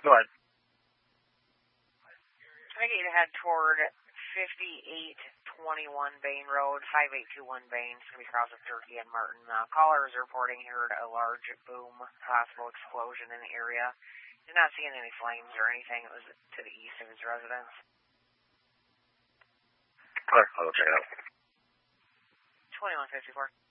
Go ahead. Can I get you to head toward 5821 Bain Road, 5821 Bain. It's going to be across with Turkey and Martin. Caller is reporting heard a large boom, possible explosion in the area. He's not seeing any flames or anything. It was to the east of his residence. Clear. I'll check it out. 2154.